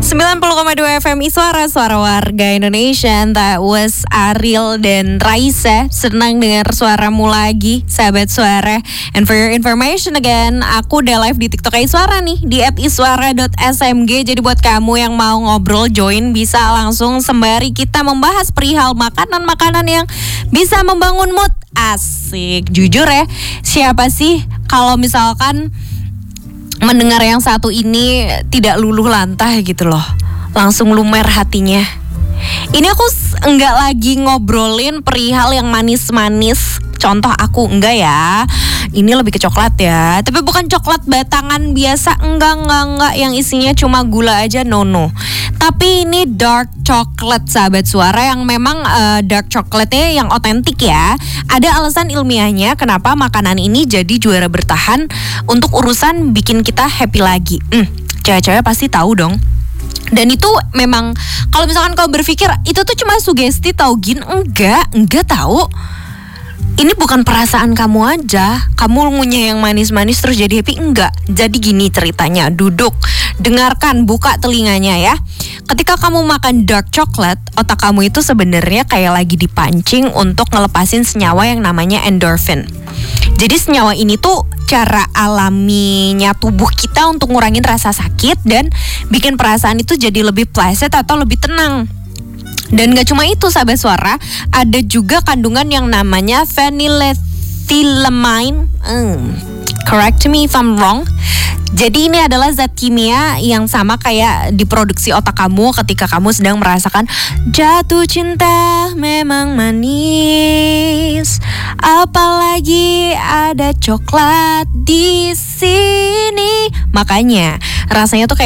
90,2 FM Iswara, suara warga Indonesia. That was Ariel dan Raisa. Senang dengar suaramu lagi, sahabat suara. And for your information again, aku udah live di TikTok Iswara nih, di @iswara.smg. Jadi buat kamu yang mau ngobrol, join bisa langsung sembari kita membahas perihal makanan-makanan yang bisa membangun mood. Asik, jujur ya, siapa sih kalau misalkan mendengar yang satu ini tidak luluh lantah gitu loh, langsung lumer hatinya. Ini aku enggak lagi ngobrolin perihal yang manis-manis. Contoh aku enggak ya. Ini lebih ke coklat ya. Tapi bukan coklat batangan biasa. Enggak yang isinya cuma gula aja, no. Tapi ini dark chocolate, sahabat suara, yang memang dark chocolate-nya yang otentik ya. Ada alasan ilmiahnya kenapa makanan ini jadi juara bertahan untuk urusan bikin kita happy lagi. Cewek-cewek pasti tahu dong. Dan itu memang kalau misalkan kau berpikir itu tuh cuma sugesti tau Gin, enggak tahu. Ini bukan perasaan kamu aja, kamu ngunyah yang manis-manis terus jadi happy, enggak. Jadi gini ceritanya, duduk, dengarkan, buka telinganya ya. Ketika kamu makan dark chocolate, otak kamu itu sebenarnya kayak lagi dipancing untuk ngelepasin senyawa yang namanya endorphin. Jadi senyawa ini tuh cara alaminya tubuh kita untuk ngurangin rasa sakit dan bikin perasaan itu jadi lebih pleasant atau lebih tenang. Dan gak cuma itu, sahabat suara, ada juga kandungan yang namanya phenylethylamine. Correct me if I'm wrong. Jadi ini adalah zat kimia yang sama kayak diproduksi otak kamu ketika kamu sedang merasakan jatuh cinta memang manis. Apalagi ada coklat di sini. Makanya rasanya tuh kayak